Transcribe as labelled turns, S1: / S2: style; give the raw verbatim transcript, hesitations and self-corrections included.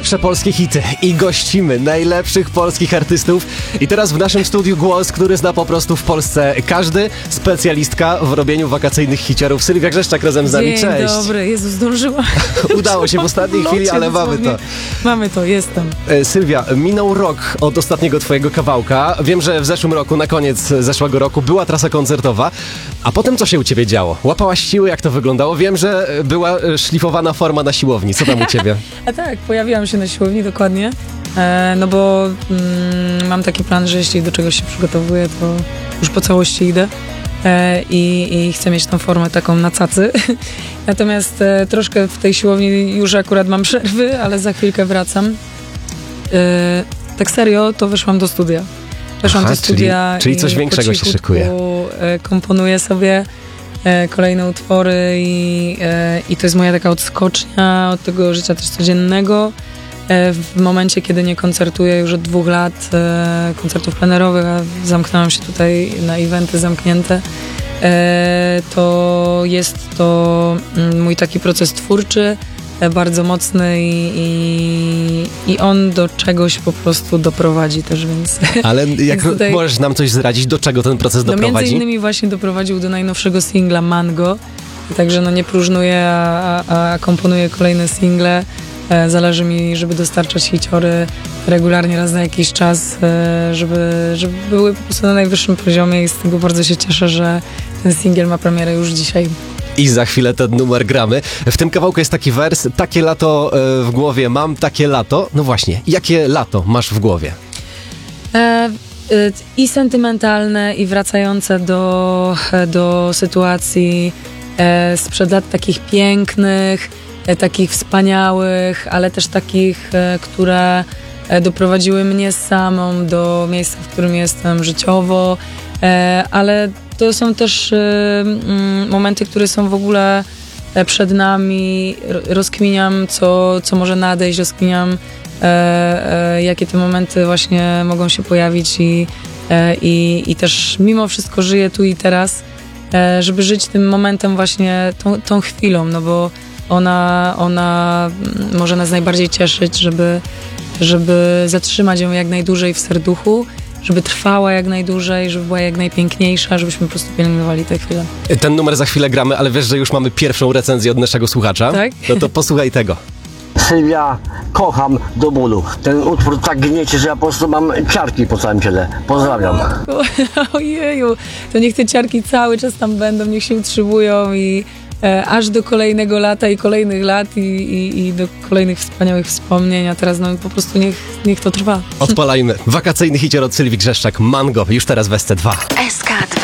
S1: Najlepsze polskie hity i gościmy najlepszych polskich artystów. I teraz w naszym studiu głos, który zna po prostu w Polsce każdy, specjalistka w robieniu wakacyjnych hiciorów. Sylwia Grzeszczak razem z nami.
S2: Dzień
S1: Cześć.
S2: dobry, Jezu, zdążyłam.
S1: Udało się w ostatniej chwili, ale mamy to.
S2: Mamy to, jestem.
S1: Sylwia, minął rok od ostatniego twojego kawałka. Wiem, że w zeszłym roku, na koniec zeszłego roku była trasa koncertowa. A potem co się u ciebie działo? Łapałaś siły, jak to wyglądało? Wiem, że była szlifowana forma na siłowni. Co tam u ciebie?
S2: A tak, pojawiłam się na siłowni, dokładnie. E, no bo mm, mam taki plan, że jeśli do czegoś się przygotowuję, to już po całości idę. E, i, I chcę mieć tą formę taką na cacy. Natomiast e, troszkę w tej siłowni już akurat mam przerwy, ale za chwilkę wracam. E, tak serio, to weszłam do studia. Weszłam
S1: Aha,
S2: do studia
S1: czyli, czyli coś większego się szykuje.
S2: E, komponuję sobie e, kolejne utwory i, e, i to jest moja taka odskocznia od tego życia też codziennego. E, w momencie, kiedy nie koncertuję już od dwóch lat e, koncertów plenerowych, a zamknęłam się tutaj na eventy zamknięte, e, to jest to mm, mój taki proces twórczy, bardzo mocny i, i, i on do czegoś po prostu doprowadzi też, więc...
S1: Ale jak
S2: tutaj,
S1: możesz nam coś zdradzić, do czego ten proces
S2: no
S1: doprowadzi?
S2: Między innymi właśnie doprowadził do najnowszego singla Mango, także no nie próżnuję, a, a, a komponuję kolejne single. E, zależy mi, żeby dostarczać hiciory regularnie raz na jakiś czas, e, żeby, żeby były po prostu na najwyższym poziomie i z tego bardzo się cieszę, że ten singiel ma premierę już dzisiaj.
S1: I za chwilę ten numer gramy. W tym kawałku jest taki wers, takie lato w głowie mam, takie lato. No właśnie, jakie lato masz w głowie?
S2: E, e, I sentymentalne, i wracające do, do sytuacji e, sprzed lat takich pięknych, e, takich wspaniałych, ale też takich, e, które doprowadziły mnie samą do miejsca, w którym jestem życiowo, e, ale to są też y, y, momenty, które są w ogóle przed nami. Rozkminiam, co, co może nadejść, rozkminiam, e, e, jakie te momenty właśnie mogą się pojawić i, e, i, i też mimo wszystko żyję tu i teraz, e, żeby żyć tym momentem właśnie, tą, tą chwilą, no bo ona, ona może nas najbardziej cieszyć, żeby, żeby zatrzymać ją jak najdłużej w serduchu, żeby trwała jak najdłużej, żeby była jak najpiękniejsza, żebyśmy po prostu pielęgnowali tę chwilę.
S1: Ten numer za chwilę gramy, ale wiesz, że już mamy pierwszą recenzję od naszego słuchacza?
S2: Tak?
S1: No to posłuchaj tego.
S3: Sylwia, kocham do bólu. Ten utwór tak gniecie, że ja po prostu mam ciarki po całym ciele. Pozdrawiam.
S2: Ojeju, to niech te ciarki cały czas tam będą, niech się utrzymują i e, aż do kolejnego lata i kolejnych lat i, i, i do kolejnych wspaniałych wspomnień, a teraz no po prostu niech, niech to trwa.
S1: Odpalajmy. Wakacyjny hicior od Sylwii Grzeszczak, Mango, już teraz w S C dwa.